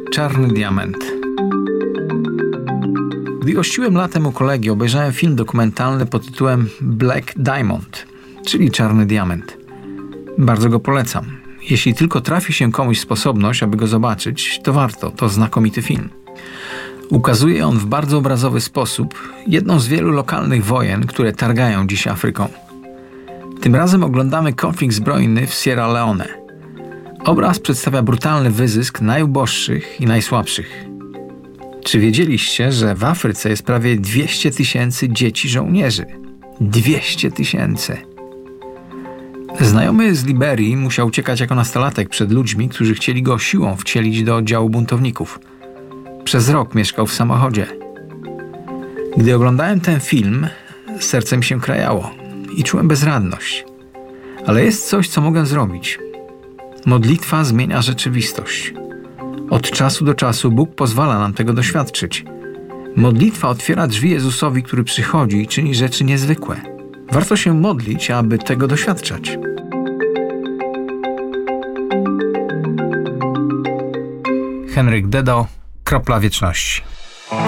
Czarny diament. Gdy gościłem latem u kolegi, obejrzałem film dokumentalny pod tytułem Black Diamond, czyli Czarny diament. Bardzo go polecam. Jeśli tylko trafi się komuś sposobność, aby go zobaczyć, to warto. To znakomity film. Ukazuje on w bardzo obrazowy sposób jedną z wielu lokalnych wojen, które targają dziś Afryką. Tym razem oglądamy konflikt zbrojny w Sierra Leone. Obraz przedstawia brutalny wyzysk najuboższych i najsłabszych. Czy wiedzieliście, że w Afryce jest prawie 200 000 dzieci żołnierzy? 200 000! Znajomy z Liberii musiał uciekać jako nastolatek przed ludźmi, którzy chcieli go siłą wcielić do oddziału buntowników. Przez rok mieszkał w samochodzie. Gdy oglądałem ten film, serce mi się krajało i czułem bezradność. Ale jest coś, co mogę zrobić. Modlitwa zmienia rzeczywistość. Od czasu do czasu Bóg pozwala nam tego doświadczyć. Modlitwa otwiera drzwi Jezusowi, który przychodzi i czyni rzeczy niezwykłe. Warto się modlić, aby tego doświadczać. Henryk Dedo, Kropla Wieczności.